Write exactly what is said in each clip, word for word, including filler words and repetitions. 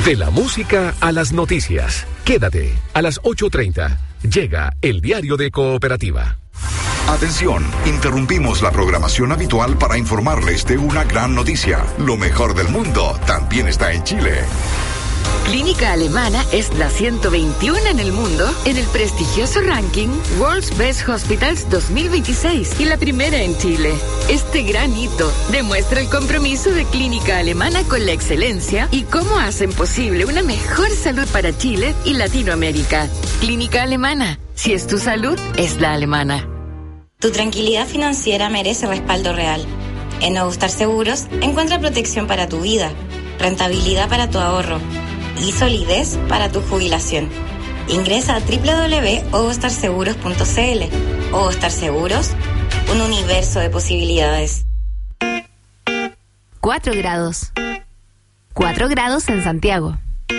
De la música a las noticias. Quédate, a las ocho treinta. Llega el diario de Cooperativa. Atención, interrumpimos la programación habitual para informarles de una gran noticia. Lo mejor del mundo también está en Chile. Clínica Alemana es la ciento veintiuno en el mundo en el prestigioso ranking World's Best Hospitals dos mil veintiséis y la primera en Chile. Este gran hito demuestra el compromiso de Clínica Alemana con la excelencia y cómo hacen posible una mejor salud para Chile y Latinoamérica. Clínica Alemana, si es tu salud, es la alemana. Tu tranquilidad financiera merece respaldo real. En Nuevo Star Seguros encuentra protección para tu vida, rentabilidad para tu ahorro y solidez para tu jubilación. Ingresa a doble u doble u doble u punto ovostar seguros punto c l. Ovostar Seguros, un universo de posibilidades. Cuatro grados. Cuatro grados en Santiago.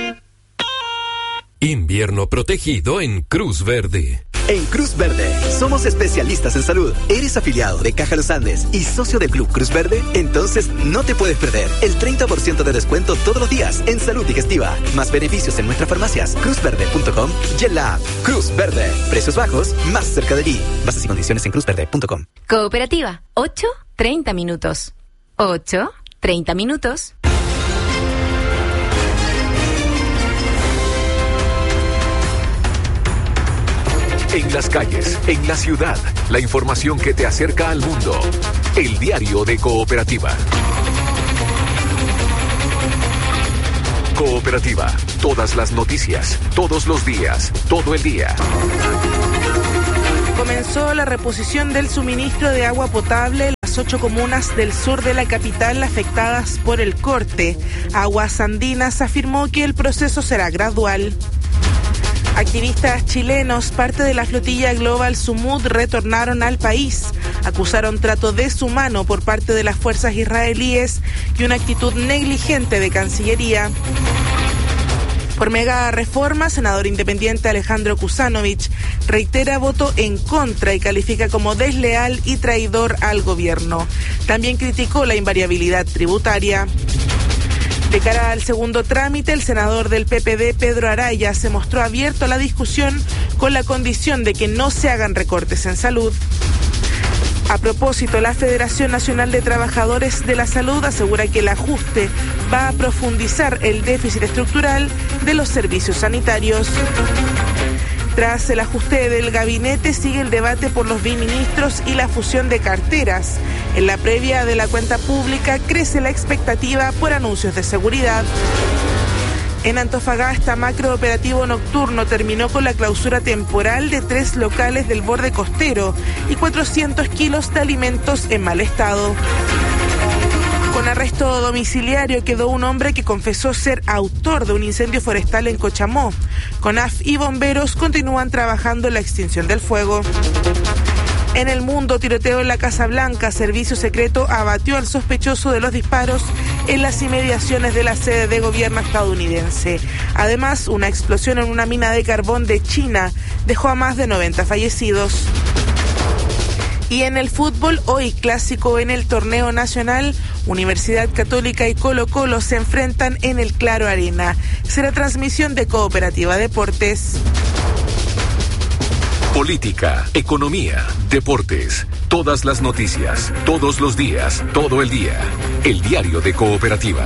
Invierno protegido en Cruz Verde. En Cruz Verde, somos especialistas en salud. ¿Eres afiliado de Caja Los Andes y socio del Club Cruz Verde? Entonces no te puedes perder el treinta por ciento de descuento todos los días en salud digestiva. Más beneficios en nuestras farmacias, cruz verde punto com y en la app. Cruz Verde. Precios bajos, más cerca de ti. Bases y condiciones en cruz verde punto com. Cooperativa, ocho treinta minutos. ocho treinta minutos. En las calles, en la ciudad, la información que te acerca al mundo. El diario de Cooperativa. Cooperativa, todas las noticias, todos los días, todo el día. Comenzó la reposición del suministro de agua potable en las ocho comunas del sur de la capital afectadas por el corte. Aguas Andinas afirmó que el proceso será gradual. Activistas chilenos, parte de la flotilla Global Sumud, retornaron al país. Acusaron trato deshumano por parte de las fuerzas israelíes y una actitud negligente de Cancillería. Por mega reforma, senador independiente Alejandro Kusanovich reitera voto en contra y califica como desleal y traidor al gobierno. También criticó la invariabilidad tributaria. De cara al segundo trámite, el senador del P P D, Pedro Araya, se mostró abierto a la discusión con la condición de que no se hagan recortes en salud. A propósito, la Federación Nacional de Trabajadores de la Salud asegura que el ajuste va a profundizar el déficit estructural de los servicios sanitarios. Tras el ajuste del gabinete, sigue el debate por los biministros y la fusión de carteras. En la previa de la cuenta pública crece la expectativa por anuncios de seguridad. En Antofagasta, macrooperativo nocturno terminó con la clausura temporal de tres locales del borde costero y cuatrocientos kilos de alimentos en mal estado. Con arresto domiciliario quedó un hombre que confesó ser autor de un incendio forestal en Cochamó. CONAF y bomberos continúan trabajando en la extinción del fuego. En el mundo, tiroteo en la Casa Blanca. Servicio secreto abatió al sospechoso de los disparos en las inmediaciones de la sede de gobierno estadounidense. Además, una explosión en una mina de carbón de China dejó a más de noventa fallecidos. Y en el fútbol, hoy clásico en el torneo nacional, Universidad Católica y Colo Colo se enfrentan en el Claro Arena. Será transmisión de Cooperativa Deportes. Política, economía, deportes, todas las noticias, todos los días, todo el día. El diario de Cooperativa.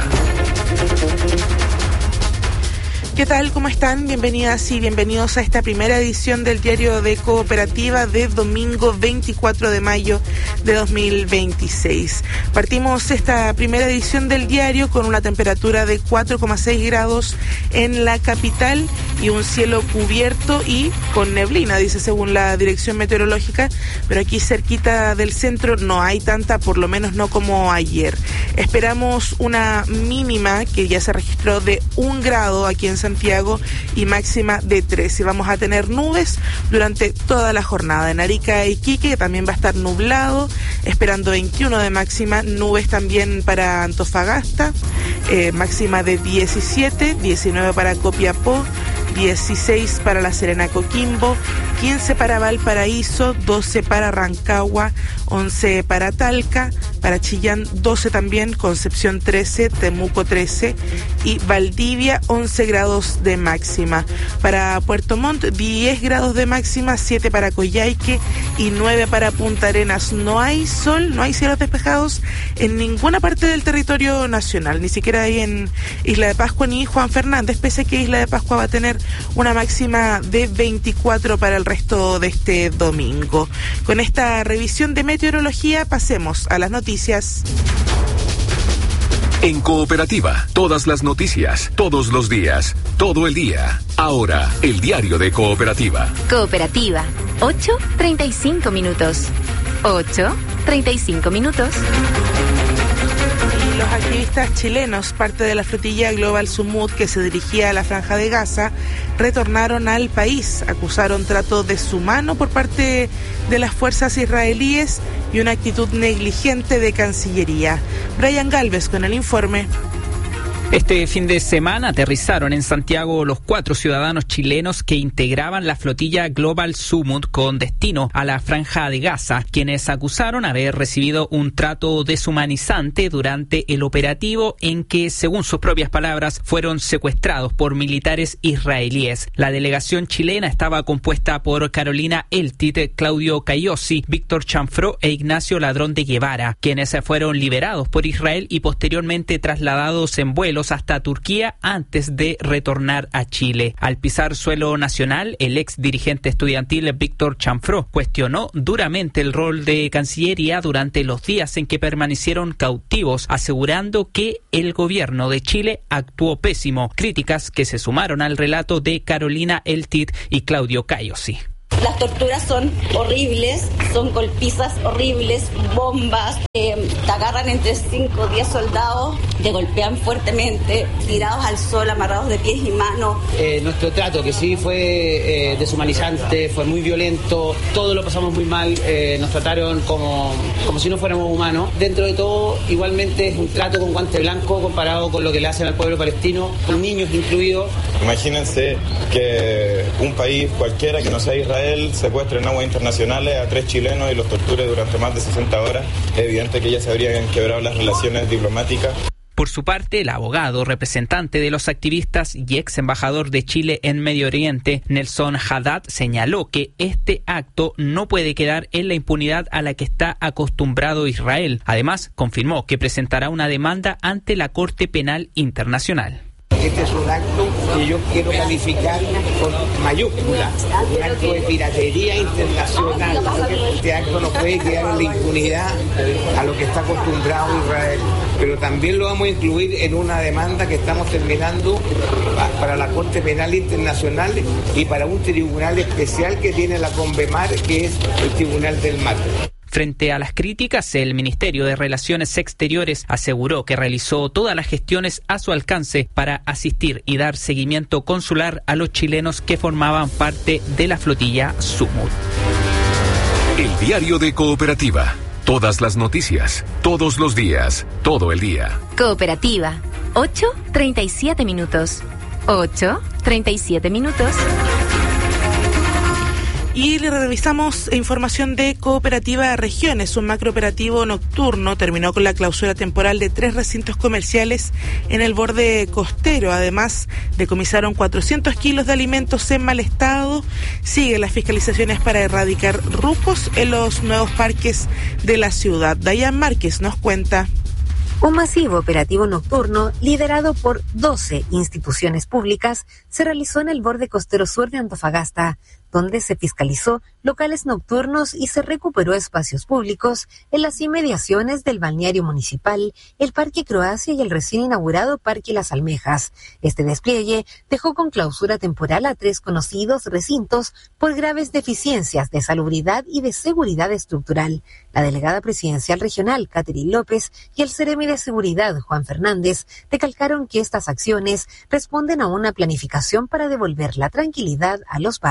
¿Qué tal? ¿Cómo están? Bienvenidas y bienvenidos a esta primera edición del diario de Cooperativa de domingo veinticuatro de mayo de dos mil veintiséis. Partimos esta primera edición del diario con una temperatura de cuatro coma seis grados en la capital y un cielo cubierto y con neblina, dice según la dirección meteorológica, pero aquí cerquita del centro no hay tanta, por lo menos no como ayer. Esperamos una mínima que ya se registró de un grado aquí en Santiago y máxima de trece. Vamos a tener nubes durante toda la jornada. En Arica y Iquique también va a estar nublado, esperando veintiuno de máxima, nubes también para Antofagasta, eh, máxima de diecisiete, diecinueve para Copiapó, dieciséis para La Serena, Coquimbo, quince para Valparaíso, doce para Rancagua, once para Talca, para Chillán doce también, Concepción trece, Temuco trece y Valdivia once grados de máxima. Para Puerto Montt diez grados de máxima, siete para Coyhaique y nueve para Punta Arenas. No hay sol, no hay cielos despejados en ninguna parte del territorio nacional, ni siquiera ahí en Isla de Pascua ni Juan Fernández, pese a que Isla de Pascua va a tener una máxima de veinticuatro para el resto de este domingo. Con esta revisión de meteorología pasemos a las noticias. En Cooperativa, todas las noticias, todos los días, todo el día. Ahora, el diario de Cooperativa. Cooperativa, ocho treinta y cinco minutos. ocho treinta y cinco minutos. Los activistas chilenos, parte de la flotilla Global Sumud que se dirigía a la Franja de Gaza, retornaron al país. Acusaron trato deshumano por parte de las fuerzas israelíes y una actitud negligente de Cancillería. Brian Galvez con el informe. Este fin de semana aterrizaron en Santiago los cuatro ciudadanos chilenos que integraban la flotilla Global Sumud con destino a la Franja de Gaza, quienes acusaron haber recibido un trato deshumanizante durante el operativo en que, según sus propias palabras, fueron secuestrados por militares israelíes. La delegación chilena estaba compuesta por Carolina Eltit, Claudio Cayosi, Víctor Chanfró e Ignacio Ladrón de Guevara, quienes fueron liberados por Israel y posteriormente trasladados en vuelo hasta Turquía antes de retornar a Chile. Al pisar suelo nacional, el ex dirigente estudiantil Víctor Chanfró cuestionó duramente el rol de Cancillería durante los días en que permanecieron cautivos, asegurando que el gobierno de Chile actuó pésimo, críticas que se sumaron al relato de Carolina Eltit y Claudio Cayosi. Las torturas son horribles, son golpizas horribles, bombas, eh, te agarran entre cinco o diez soldados, te golpean fuertemente, tirados al sol, amarrados de pies y manos. Eh, nuestro trato, que sí fue eh, deshumanizante, fue muy violento, todo lo pasamos muy mal, eh, nos trataron como, como si no fuéramos humanos. Dentro de todo, igualmente es un trato con guante blanco comparado con lo que le hacen al pueblo palestino, con niños incluidos. Imagínense que un país cualquiera que no sea Israel secuestre en aguas internacionales a tres chilenos y los torture durante más de sesenta horas. Es evidente que ya se habrían quebrado las relaciones diplomáticas. Por su parte, el abogado, representante de los activistas y ex embajador de Chile en Medio Oriente, Nelson Haddad, señaló que este acto no puede quedar en la impunidad a la que está acostumbrado Israel. Además, confirmó que presentará una demanda ante la Corte Penal Internacional. Este es un acto que yo quiero calificar con mayúscula, un acto de piratería internacional. Este acto no puede quedar en la impunidad a lo que está acostumbrado Israel, pero también lo vamos a incluir en una demanda que estamos terminando para la Corte Penal Internacional y para un tribunal especial que tiene la CONVEMAR, que es el Tribunal del Mar. Frente a las críticas, el Ministerio de Relaciones Exteriores aseguró que realizó todas las gestiones a su alcance para asistir y dar seguimiento consular a los chilenos que formaban parte de la flotilla Sumud. El diario de Cooperativa. Todas las noticias, todos los días, todo el día. Cooperativa, ocho treinta y siete minutos. ocho treinta y siete minutos. Y le revisamos información de Cooperativa Regiones. Un macrooperativo nocturno terminó con la clausura temporal de tres recintos comerciales en el borde costero. Además, decomisaron cuatrocientos kilos de alimentos en mal estado. Siguen las fiscalizaciones para erradicar rupos en los nuevos parques de la ciudad. Dayan Márquez nos cuenta. Un masivo operativo nocturno, liderado por doce instituciones públicas, se realizó en el borde costero sur de Antofagasta, donde se fiscalizó locales nocturnos y se recuperó espacios públicos en las inmediaciones del balneario municipal, el Parque Croacia y el recién inaugurado Parque Las Almejas. Este despliegue dejó con clausura temporal a tres conocidos recintos por graves deficiencias de salubridad y de seguridad estructural. La delegada presidencial regional, Catherine López, y el Seremi de Seguridad, Juan Fernández, recalcaron que estas acciones responden a una planificación para devolver la tranquilidad a los barrios.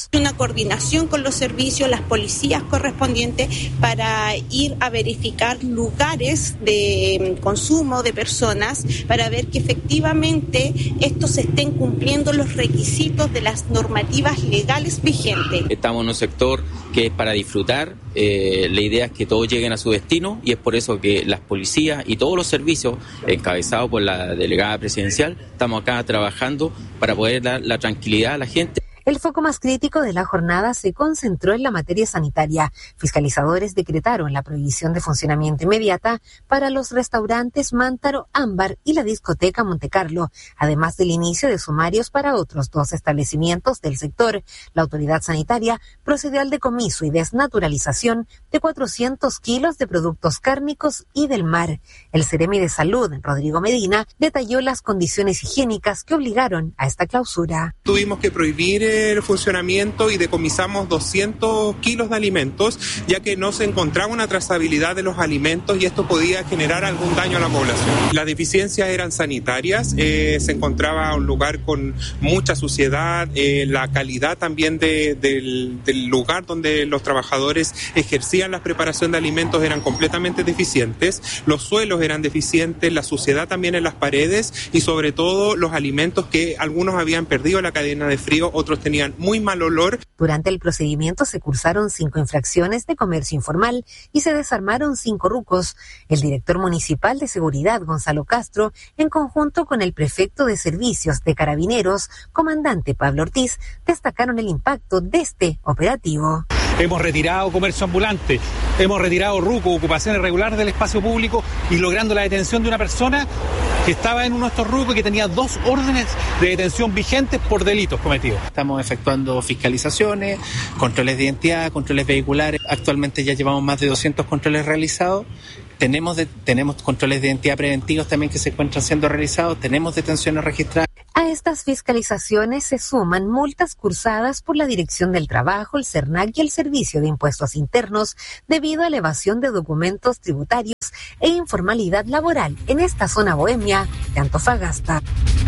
Una coordinación con los servicios, las policías correspondientes para ir a verificar lugares de consumo de personas para ver que efectivamente estos estén cumpliendo los requisitos de las normativas legales vigentes. Estamos en un sector que es para disfrutar, eh, la idea es que todos lleguen a su destino y es por eso que las policías y todos los servicios encabezados por la delegada presidencial estamos acá trabajando para poder dar la tranquilidad a la gente. El foco más crítico de la jornada se concentró en la materia sanitaria. Fiscalizadores decretaron la prohibición de funcionamiento inmediata para los restaurantes Mántaro, Ámbar y la discoteca Montecarlo, además del inicio de sumarios para otros dos establecimientos del sector. La autoridad sanitaria procedió al decomiso y desnaturalización de cuatrocientos kilos de productos cárnicos y del mar. El Seremi de Salud, Rodrigo Medina, detalló las condiciones higiénicas que obligaron a esta clausura. Tuvimos que prohibir el funcionamiento y decomisamos doscientos kilos de alimentos, ya que no se encontraba una trazabilidad de los alimentos y esto podía generar algún daño a la población. Las deficiencias eran sanitarias, eh, se encontraba un lugar con mucha suciedad, eh, la calidad también de, del, del lugar donde los trabajadores ejercían la preparación de alimentos eran completamente deficientes, los suelos eran deficientes, la suciedad también en las paredes y sobre todo los alimentos que algunos habían perdido la cadena de frío, otros tenían muy mal olor. Durante el procedimiento se cursaron cinco infracciones de comercio informal y se desarmaron cinco rucos. El director municipal de seguridad, Gonzalo Castro, en conjunto con el prefecto de servicios de Carabineros, comandante Pablo Ortiz, destacaron el impacto de este operativo. Hemos retirado comercio ambulante, hemos retirado ruco, ocupación irregular del espacio público y logrando la detención de una persona que estaba en uno de estos rucos y que tenía dos órdenes de detención vigentes por delitos cometidos. Estamos efectuando fiscalizaciones, controles de identidad, controles vehiculares. Actualmente ya llevamos más de doscientos controles realizados. Tenemos, de, tenemos controles de identidad preventivos también que se encuentran siendo realizados. Tenemos detenciones registradas. A estas fiscalizaciones se suman multas cursadas por la Dirección del Trabajo, el SERNAC y el Servicio de Impuestos Internos debido a la evasión de documentos tributarios e informalidad laboral en esta zona bohemia de Antofagasta.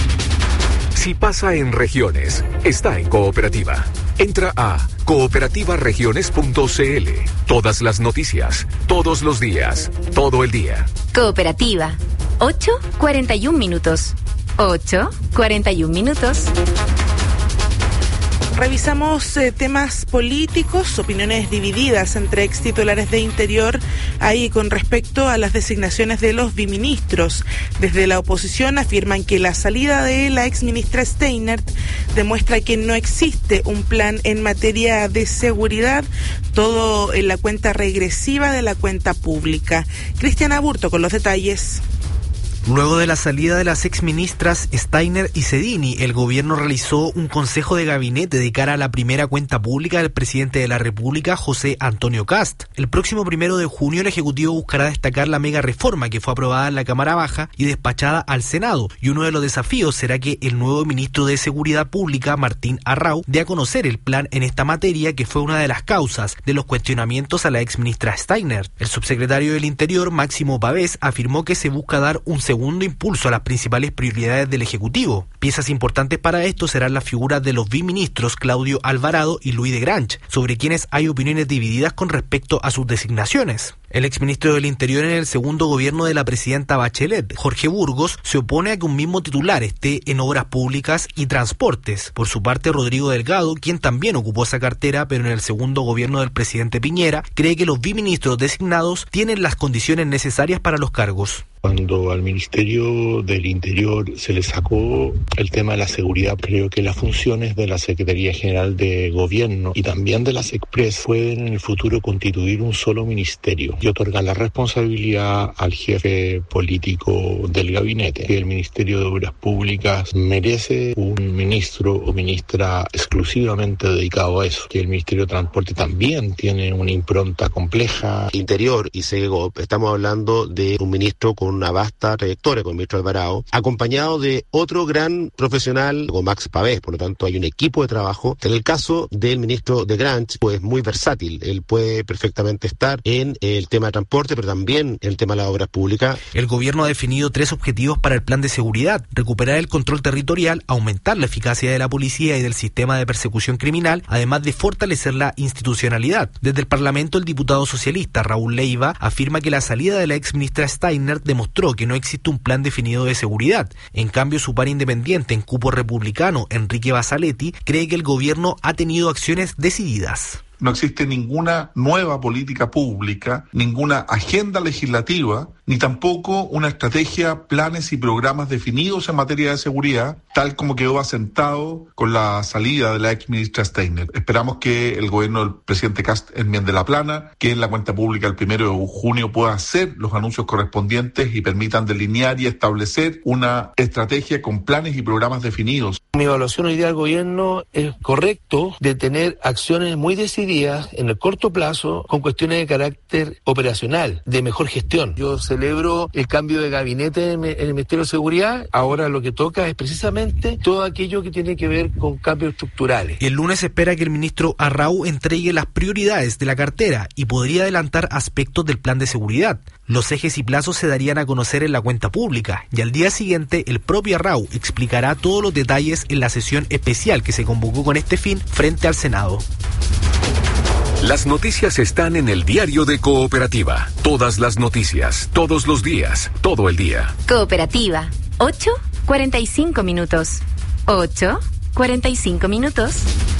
Si pasa en regiones, está en Cooperativa. Entra a cooperativa regiones punto c l. Todas las noticias, todos los días, todo el día. Cooperativa. ocho cuarenta y un minutos. ocho cuarenta y un minutos. Revisamos eh, temas políticos, opiniones divididas entre ex titulares de Interior ahí con respecto a las designaciones de los biministros. Desde la oposición afirman que la salida de la ex ministra Steinert demuestra que no existe un plan en materia de seguridad, todo en la cuenta regresiva de la cuenta pública. Cristian Aburto con los detalles. Luego de la salida de las exministras Steiner y Cedini, el gobierno realizó un consejo de gabinete de cara a la primera cuenta pública del presidente de la República, José Antonio Kast. El próximo primero de junio el Ejecutivo buscará destacar la mega reforma que fue aprobada en la Cámara Baja y despachada al Senado, y uno de los desafíos será que el nuevo ministro de Seguridad Pública, Martín Arrau, dé a conocer el plan en esta materia que fue una de las causas de los cuestionamientos a la exministra Steiner. El subsecretario del Interior, Máximo Pavés, afirmó que se busca dar un segundo impulso a las principales prioridades del Ejecutivo. Piezas importantes para esto serán las figuras de los biministros Claudio Alvarado y Luis de Granch, sobre quienes hay opiniones divididas con respecto a sus designaciones. El exministro del Interior en el segundo gobierno de la presidenta Bachelet, Jorge Burgos, se opone a que un mismo titular esté en obras públicas y transportes. Por su parte, Rodrigo Delgado, quien también ocupó esa cartera, pero en el segundo gobierno del presidente Piñera, cree que los biministros designados tienen las condiciones necesarias para los cargos. Cuando al Ministerio del Interior se le sacó el tema de la seguridad, creo que las funciones de la Secretaría General de Gobierno y también de las Express pueden en el futuro constituir un solo ministerio y otorgar la responsabilidad al jefe político del gabinete. Que el Ministerio de Obras Públicas merece un ministro o ministra exclusivamente dedicado a eso. Que el Ministerio de Transporte también tiene una impronta compleja. Interior y Segov, estamos hablando de un ministro con una vasta trayectoria, con el ministro Alvarado, acompañado de otro gran profesional, con Max Pavés. Por lo tanto, hay un equipo de trabajo. En el caso del ministro de Granch, pues muy versátil. Él puede perfectamente estar en el tema de transporte, pero también en el tema de las obras públicas. El gobierno ha definido tres objetivos para el plan de seguridad: recuperar el control territorial, aumentar la eficacia de la policía y del sistema de persecución criminal, además de fortalecer la institucionalidad. Desde el Parlamento, el diputado socialista Raúl Leiva afirma que la salida de la exministra Steiner demostró que no existe un plan definido de seguridad. En cambio, su par independiente en cupo republicano, Enrique Basaletti, cree que el gobierno ha tenido acciones decididas. No existe ninguna nueva política pública, ninguna agenda legislativa, ni tampoco una estrategia, planes y programas definidos en materia de seguridad, tal como quedó asentado con la salida de la ex ministra Steiner. Esperamos que el gobierno del presidente Kast enmiende la plana, que en la cuenta pública el primero de junio pueda hacer los anuncios correspondientes y permitan delinear y establecer una estrategia con planes y programas definidos. Mi evaluación hoy día del gobierno es correcto de tener acciones muy decididas en el corto plazo con cuestiones de carácter operacional, de mejor gestión. Yo celebro el cambio de gabinete en el Ministerio de Seguridad. Ahora lo que toca es precisamente todo aquello que tiene que ver con cambios estructurales. El lunes se espera que el ministro Arrau entregue las prioridades de la cartera y podría adelantar aspectos del plan de seguridad. Los ejes y plazos se darían a conocer en la cuenta pública y al día siguiente el propio Arrau explicará todos los detalles en la sesión especial que se convocó con este fin frente al Senado. Las noticias están en el diario de Cooperativa. Todas las noticias, todos los días, todo el día. Cooperativa, ocho cuarenta y cinco minutos. ocho cuarenta y cinco minutos.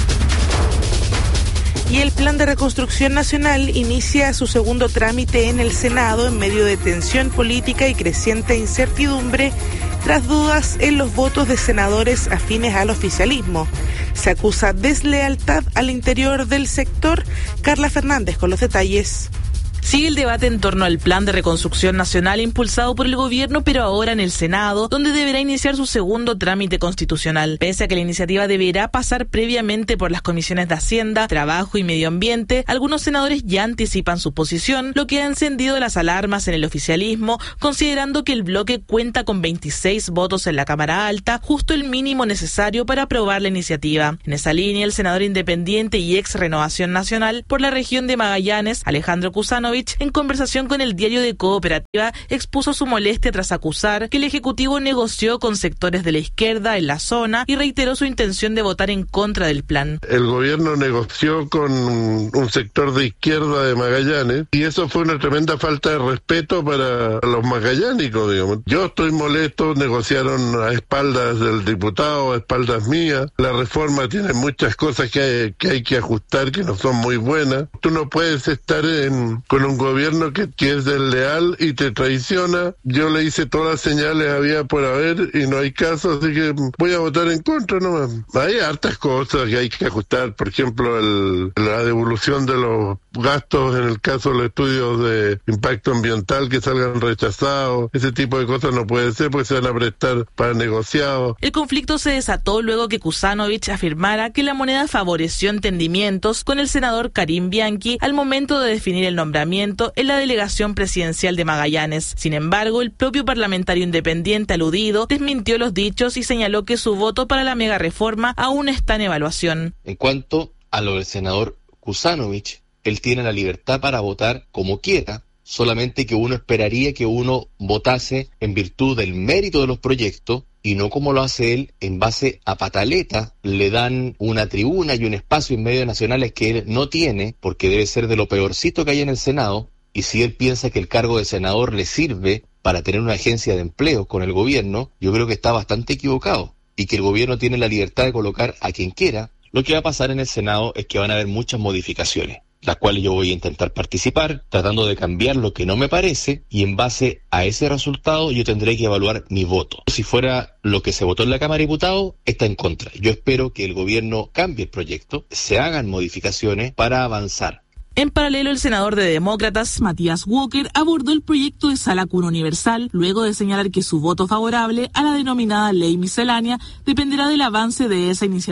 Y el Plan de Reconstrucción Nacional inicia su segundo trámite en el Senado en medio de tensión política y creciente incertidumbre tras dudas en los votos de senadores afines al oficialismo. Se acusa deslealtad al interior del sector. Carla Fernández con los detalles. Sigue el debate en torno al Plan de Reconstrucción Nacional impulsado por el gobierno, pero ahora en el Senado, donde deberá iniciar su segundo trámite constitucional. Pese a que la iniciativa deberá pasar previamente por las comisiones de Hacienda, Trabajo y Medio Ambiente, algunos senadores ya anticipan su posición, lo que ha encendido las alarmas en el oficialismo, considerando que el bloque cuenta con veintiséis votos en la Cámara Alta, justo el mínimo necesario para aprobar la iniciativa. En esa línea, el senador independiente y ex Renovación Nacional por la región de Magallanes, Alejandro Kuzanovich, en conversación con el diario de Cooperativa, expuso su molestia tras acusar que el Ejecutivo negoció con sectores de la izquierda en la zona y reiteró su intención de votar en contra del plan. El gobierno negoció con un sector de izquierda de Magallanes y eso fue una tremenda falta de respeto para los magallánicos, digamos. Yo estoy molesto, negociaron a espaldas del diputado, a espaldas mías. La reforma tiene muchas cosas que hay que, hay que ajustar que no son muy buenas. Tú no puedes estar en con un gobierno que, que es desleal y te traiciona. Yo le hice todas las señales había por haber y no hay caso, así que voy a votar en contra nomás. Hay hartas cosas que hay que ajustar, por ejemplo, el, la devolución de los gastos en el caso de los estudios de impacto ambiental que salgan rechazados. Ese tipo de cosas no puede ser porque se van a prestar para negociados. El conflicto se desató luego que Kuzanovich afirmara que la moneda favoreció entendimientos con el senador Karim Bianchi al momento de definir el nombramiento en la delegación presidencial de Magallanes. Sin embargo, el propio parlamentario independiente aludido desmintió los dichos y señaló que su voto para la mega reforma aún está en evaluación. En cuanto a lo del senador Kuzanovich, él tiene la libertad para votar como quiera, solamente que uno esperaría que uno votase en virtud del mérito de los proyectos y no como lo hace él en base a pataleta. Le dan una tribuna y un espacio en medios nacionales que él no tiene porque debe ser de lo peorcito que hay en el Senado, y si él piensa que el cargo de senador le sirve para tener una agencia de empleo con el gobierno, yo creo que está bastante equivocado y que el gobierno tiene la libertad de colocar a quien quiera. Lo que va a pasar en el Senado es que van a haber muchas modificaciones, las cuales yo voy a intentar participar, tratando de cambiar lo que no me parece, y en base a ese resultado yo tendré que evaluar mi voto. Si fuera lo que se votó en la Cámara de Diputados, está en contra. Yo espero que el gobierno cambie el proyecto, se hagan modificaciones para avanzar. En paralelo, el senador de Demócratas, Matías Walker, abordó el proyecto de Sala Cuna Universal, luego de señalar que su voto favorable a la denominada ley miscelánea dependerá del avance de esa iniciativa.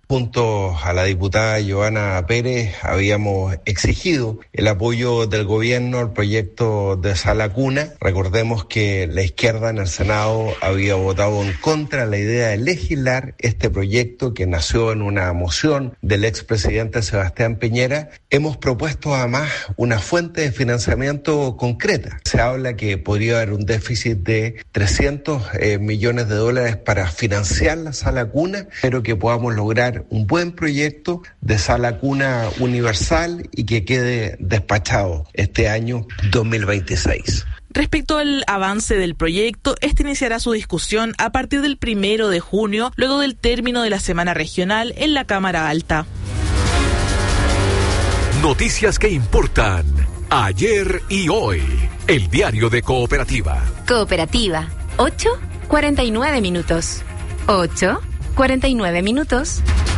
Junto a la diputada Giovanna Pérez habíamos exigido el apoyo del gobierno al proyecto de sala cuna. Recordemos que la izquierda en el Senado había votado en contra de la idea de legislar este proyecto que nació en una moción del expresidente Sebastián Piñera. Hemos propuesto además una fuente de financiamiento concreta. Se habla que podría haber un déficit de trescientos eh, millones de dólares para financiar la sala cuna, pero que podamos lograr un buen proyecto de sala cuna universal y que quede despachado este año dos mil veintiséis. Respecto al avance del proyecto, este iniciará su discusión a partir del primero de junio, luego del término de la semana regional en la Cámara Alta. Noticias que importan ayer y hoy. El diario de Cooperativa. Cooperativa, ocho cuarenta y nueve minutos. ocho cuarenta y nueve minutos.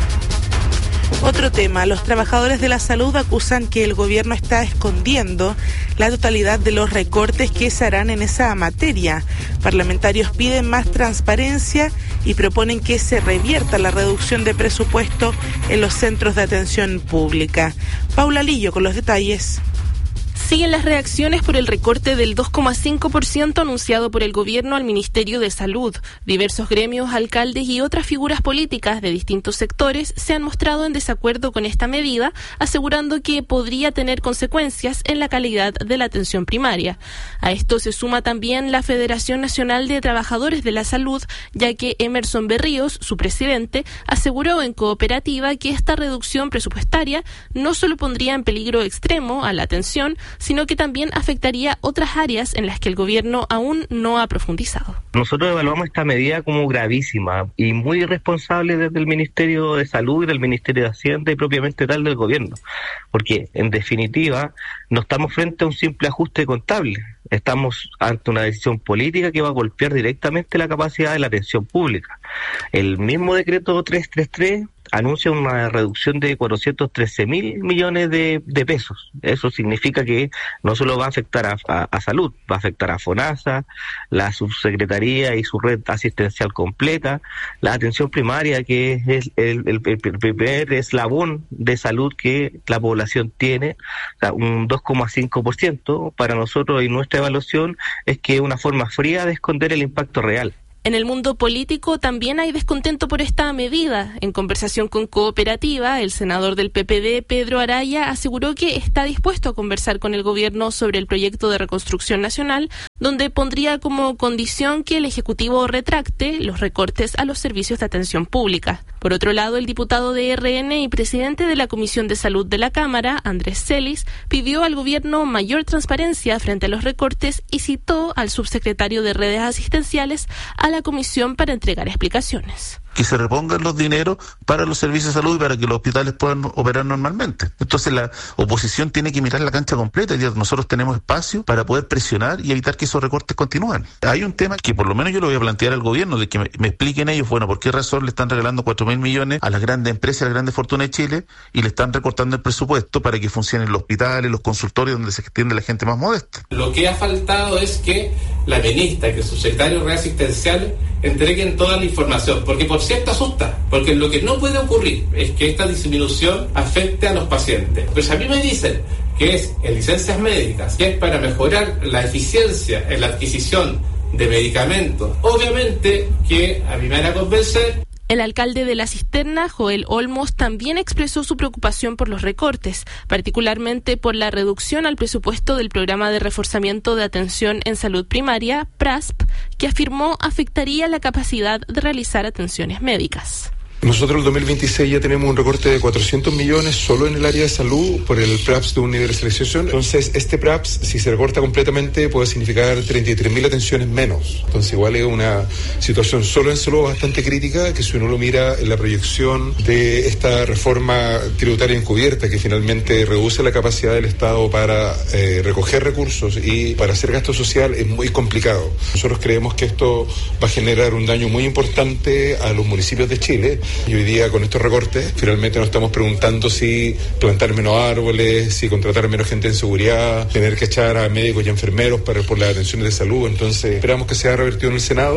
Otro tema, los trabajadores de la salud acusan que el gobierno está escondiendo la totalidad de los recortes que se harán en esa materia. Parlamentarios piden más transparencia y proponen que se revierta la reducción de presupuesto en los centros de atención pública. Paula Lillo con los detalles. Siguen las reacciones por el recorte del dos coma cinco por ciento anunciado por el gobierno al Ministerio de Salud. Diversos gremios, alcaldes y otras figuras políticas de distintos sectores se han mostrado en desacuerdo con esta medida, asegurando que podría tener consecuencias en la calidad de la atención primaria. A esto se suma también la Federación Nacional de Trabajadores de la Salud, ya que Emerson Berríos, su presidente, aseguró en Cooperativa que esta reducción presupuestaria no solo pondría en peligro extremo a la atención, sino que también afectaría otras áreas en las que el gobierno aún no ha profundizado. Nosotros evaluamos esta medida como gravísima y muy irresponsable desde el Ministerio de Salud y del Ministerio de Hacienda y propiamente tal del gobierno, porque en definitiva no estamos frente a un simple ajuste contable, estamos ante una decisión política que va a golpear directamente la capacidad de la atención pública. El mismo decreto trescientos treinta y tres anuncia una reducción de cuatrocientos trece mil millones de, de pesos. Eso significa que no solo va a afectar a, a, a salud, va a afectar a FONASA, la subsecretaría y su red asistencial completa, la atención primaria, que es el, el, el, el primer eslabón de salud que la población tiene, o sea, un dos coma cinco por ciento. Para nosotros y nuestra evaluación es que es una forma fría de esconder el impacto real. En el mundo político también hay descontento por esta medida. En conversación con Cooperativa, el senador del P P D, Pedro Araya, aseguró que está dispuesto a conversar con el gobierno sobre el proyecto de reconstrucción nacional, donde pondría como condición que el Ejecutivo retracte los recortes a los servicios de atención pública. Por otro lado, el diputado de R N y presidente de la Comisión de Salud de la Cámara, Andrés Celis, pidió al gobierno mayor transparencia frente a los recortes y citó al subsecretario de Redes Asistenciales a la comisión para entregar explicaciones. Que se repongan los dineros para los servicios de salud y para que los hospitales puedan operar normalmente. Entonces la oposición tiene que mirar la cancha completa y nosotros tenemos espacio para poder presionar y evitar que esos recortes continúen. Hay un tema que por lo menos yo lo voy a plantear al gobierno, de que me, me expliquen ellos, bueno, por qué razón le están regalando cuatro mil millones a las grandes empresas, a las grandes fortunas de Chile y le están recortando el presupuesto para que funcionen los hospitales, los consultorios donde se atiende la gente más modesta. Lo que ha faltado es que la ministra, que el subsecretario de Redes Asistenciales entreguen toda la información, porque por cierto asusta, porque lo que no puede ocurrir es que esta disminución afecte a los pacientes. Pues a mí me dicen que es en licencias médicas, que es para mejorar la eficiencia en la adquisición de medicamentos. Obviamente que a mí me van a convencer. El alcalde de La Cisterna, Joel Olmos, también expresó su preocupación por los recortes, particularmente por la reducción al presupuesto del Programa de Reforzamiento de Atención en Salud Primaria, PRASP, que afirmó afectaría la capacidad de realizar atenciones médicas. Nosotros el dos mil veintiséis ya tenemos un recorte de cuatrocientos millones solo en el área de salud por el PRAPS de universalización. Entonces, este PRAPS, si se recorta completamente, puede significar treinta y tres mil atenciones menos. Entonces, igual es una situación solo en salud bastante crítica, que si uno lo mira en la proyección de esta reforma tributaria encubierta, que finalmente reduce la capacidad del Estado para eh, recoger recursos y para hacer gasto social, es muy complicado. Nosotros creemos que esto va a generar un daño muy importante a los municipios de Chile. Y hoy día con estos recortes finalmente nos estamos preguntando si plantar menos árboles, si contratar menos gente en seguridad, tener que echar a médicos y enfermeros para por las atenciones de salud. Entonces esperamos que sea revertido en el Senado.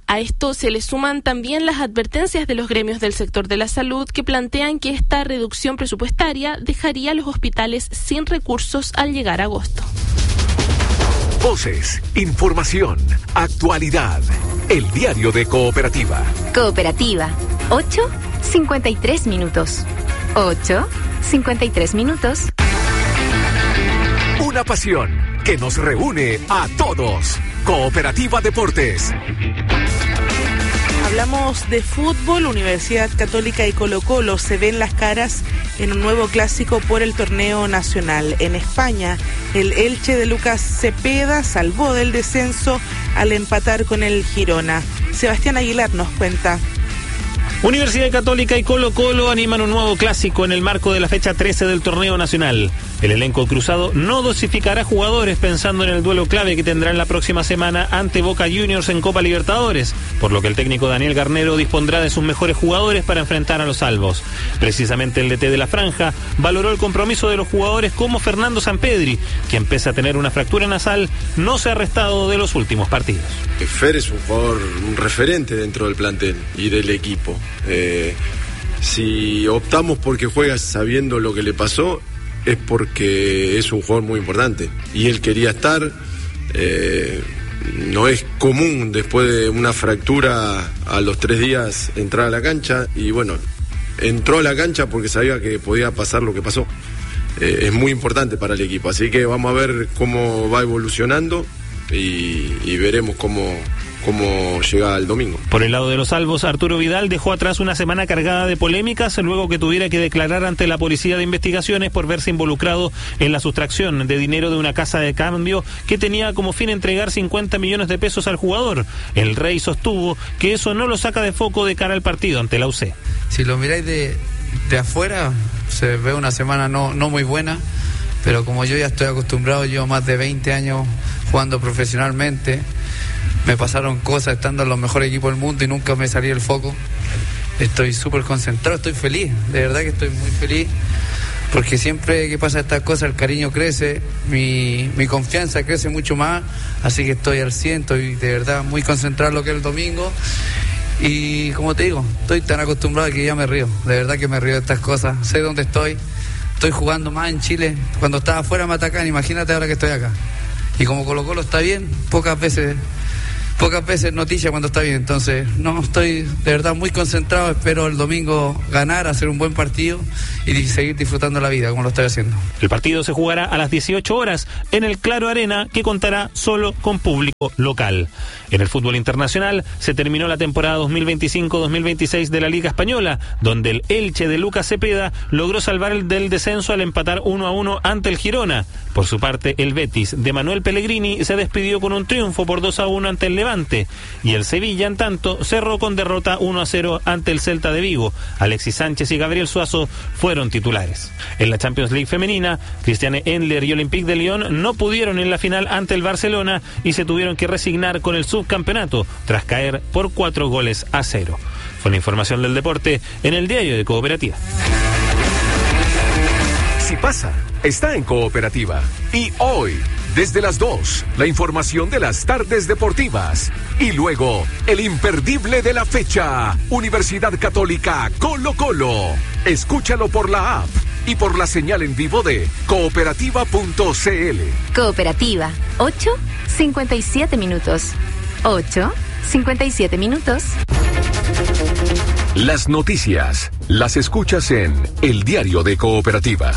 A esto se le suman también las advertencias de los gremios del sector de la salud que plantean que esta reducción presupuestaria dejaría a los hospitales sin recursos al llegar a agosto. Voces, información, actualidad. El diario de Cooperativa. Cooperativa, ocho cincuenta y tres minutos. ocho cincuenta y tres minutos. Una pasión que nos reúne a todos. Cooperativa Deportes. Hablamos de fútbol. Universidad Católica y Colo-Colo se ven las caras en un nuevo clásico por el torneo nacional. En España, el Elche de Lucas Cepeda salvó del descenso al empatar con el Girona. Sebastián Aguilar nos cuenta. Universidad Católica y Colo-Colo animan un nuevo clásico en el marco de la fecha trece del torneo nacional. El elenco cruzado no dosificará jugadores pensando en el duelo clave que tendrán la próxima semana ante Boca Juniors en Copa Libertadores, por lo que el técnico Daniel Garnero dispondrá de sus mejores jugadores para enfrentar a los albos. Precisamente el D T de la franja valoró el compromiso de los jugadores como Fernando Sampedri, quien pese a tener una fractura nasal, no se ha restado de los últimos partidos. Fer es un jugador, un referente dentro del plantel y del equipo. Eh, si optamos porque juega sabiendo lo que le pasó, es porque es un jugador muy importante y él quería estar. Eh, no es común después de una fractura a los tres días entrar a la cancha, y bueno, entró a la cancha porque sabía que podía pasar lo que pasó. Eh, es muy importante para el equipo, así que vamos a ver cómo va evolucionando y, y veremos cómo cómo llega el domingo. Por el lado de los albos, Arturo Vidal dejó atrás una semana cargada de polémicas luego que tuviera que declarar ante la Policía de Investigaciones por verse involucrado en la sustracción de dinero de una casa de cambio que tenía como fin entregar cincuenta millones de pesos al jugador. El Rey sostuvo que eso no lo saca de foco de cara al partido ante la U C. Si lo miráis de, de afuera, se ve una semana no, no muy buena, pero como yo ya estoy acostumbrado, llevo más de veinte años jugando profesionalmente. Me pasaron cosas estando en los mejores equipos del mundo y nunca me salí el foco. Estoy súper concentrado, estoy feliz, de verdad que estoy muy feliz, porque siempre que pasa estas cosas el cariño crece, mi, mi confianza crece mucho más, así que estoy al cien, estoy de verdad muy concentrado en lo que es el domingo. Y como te digo, estoy tan acostumbrado que ya me río, de verdad que me río de estas cosas, sé dónde estoy, estoy jugando más en Chile. Cuando estaba afuera me atacan, imagínate ahora que estoy acá. Y como Colo-Colo está bien, pocas veces... Pocas veces noticia cuando está bien, entonces no, estoy de verdad muy concentrado, espero el domingo ganar, hacer un buen partido y seguir disfrutando la vida como lo estoy haciendo. El partido se jugará a las dieciocho horas en el Claro Arena, que contará solo con público local. En el fútbol internacional se terminó la temporada dos mil veinticinco dos mil veintiséis de la Liga Española, donde el Elche de Lucas Cepeda logró salvar el del descenso al empatar uno a uno ante el Girona. Por su parte, el Betis de Manuel Pellegrini se despidió con un triunfo por dos a uno ante el Levante, y el Sevilla, en tanto, cerró con derrota uno a cero ante el Celta de Vigo. Alexis Sánchez y Gabriel Suazo fueron titulares. En la Champions League femenina, Christiane Endler y Olympique de Lyon no pudieron en la final ante el Barcelona y se tuvieron que resignar con el subcampeonato tras caer por cuatro goles a cero. Fue la información del deporte en el diario de Cooperativa. Si pasa, está en Cooperativa. Y hoy, desde las dos, la información de las tardes deportivas. Y luego, el imperdible de la fecha, Universidad Católica Colo-Colo. Escúchalo por la app y por la señal en vivo de cooperativa punto c l. Cooperativa, ocho cincuenta y siete minutos. ocho cincuenta y siete minutos. Las noticias las escuchas en El Diario de Cooperativa.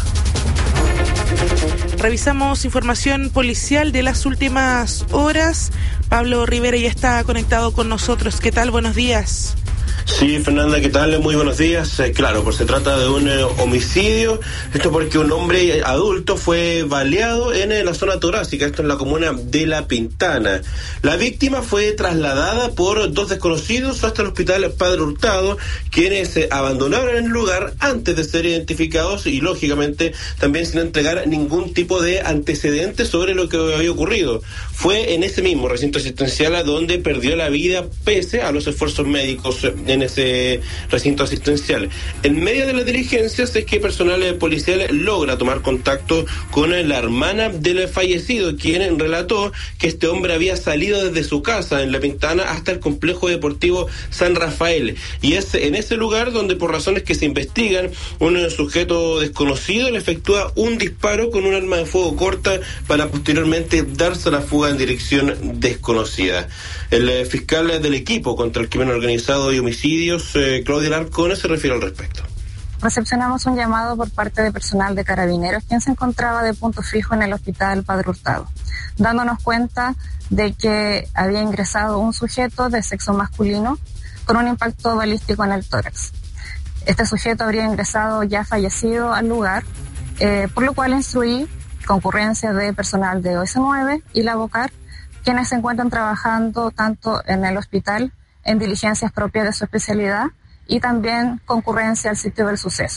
Revisamos información policial de las últimas horas. Pablo Rivera ya está conectado con nosotros. ¿Qué tal? Buenos días. Sí, Fernanda, ¿qué tal? Muy buenos días. Eh, claro, pues se trata de un eh, homicidio. Esto porque un hombre adulto fue baleado en eh, la zona torácica, esto en la comuna de La Pintana. La víctima fue trasladada por dos desconocidos hasta el hospital Padre Hurtado, quienes eh, abandonaron el lugar antes de ser identificados y, lógicamente, también sin entregar ningún tipo de antecedentes sobre lo que había ocurrido. Fue en ese mismo recinto asistencial donde perdió la vida pese a los esfuerzos médicos en ese recinto asistencial. En medio de las diligencias es que personal policial logra tomar contacto con la hermana del fallecido, quien relató que este hombre había salido desde su casa en La Pintana hasta el complejo deportivo San Rafael, y es en ese lugar donde, por razones que se investigan, un sujeto desconocido le efectúa un disparo con un arma de fuego corta para posteriormente darse a la fuga en dirección desconocida. El eh, fiscal del equipo contra el crimen organizado y homicidios, eh, Claudia Larcón, se refiere al respecto. Recepcionamos un llamado por parte de personal de Carabineros, quien se encontraba de punto fijo en el hospital Padre Hurtado, dándonos cuenta de que había ingresado un sujeto de sexo masculino con un impacto balístico en el tórax. Este sujeto habría ingresado ya fallecido al lugar, eh, por lo cual instruí concurrencia de personal de O S nueve y la BOCAR, quienes se encuentran trabajando tanto en el hospital en diligencias propias de su especialidad y también concurrencia al sitio del suceso.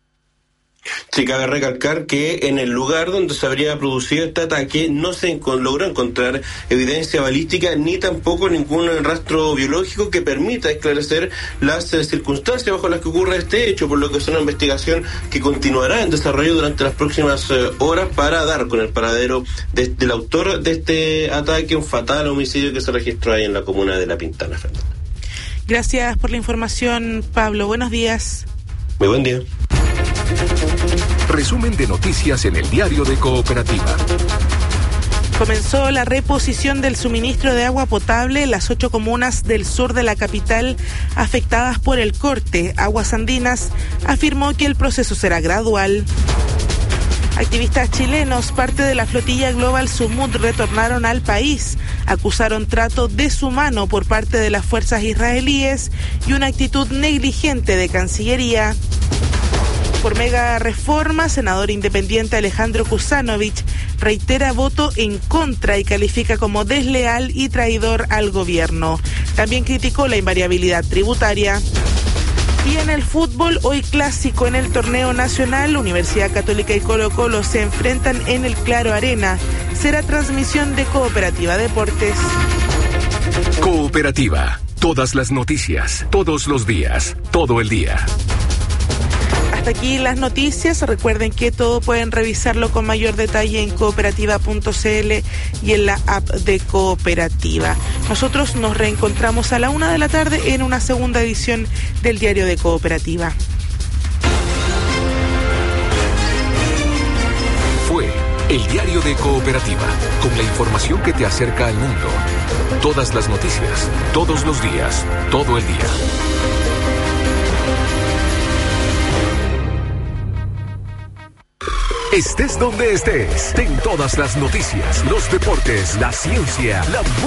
Sí, cabe recalcar que en el lugar donde se habría producido este ataque no se enco- logró encontrar evidencia balística ni tampoco ningún rastro biológico que permita esclarecer las eh, circunstancias bajo las que ocurre este hecho, por lo que es una investigación que continuará en desarrollo durante las próximas eh, horas para dar con el paradero de, del autor de este ataque, un fatal homicidio que se registró ahí en la comuna de La Pintana. Fernanda. Gracias por la información, Pablo. Buenos días. Muy buen día. Resumen de noticias en el diario de Cooperativa. Comenzó la reposición del suministro de agua potable en las ocho comunas del sur de la capital afectadas por el corte. Aguas Andinas afirmó que el proceso será gradual. Activistas chilenos, parte de la flotilla Global Sumud, retornaron al país. Acusaron trato deshumano por parte de las fuerzas israelíes y una actitud negligente de Cancillería. Por mega reforma, senador independiente Alejandro Kusanovich reitera voto en contra y califica como desleal y traidor al gobierno. También criticó la invariabilidad tributaria. Y en el fútbol, hoy clásico en el torneo nacional, Universidad Católica y Colo Colo se enfrentan en el Claro Arena. Será transmisión de Cooperativa Deportes. Cooperativa, todas las noticias, todos los días, todo el día. Hasta aquí las noticias. Recuerden que todo pueden revisarlo con mayor detalle en cooperativa punto c l y en la app de Cooperativa. Nosotros nos reencontramos a la una de la tarde en una segunda edición del Diario de Cooperativa. Fue el Diario de Cooperativa, con la información que te acerca al mundo. Todas las noticias, todos los días, todo el día. Estés donde estés, ten todas las noticias, los deportes, la ciencia, la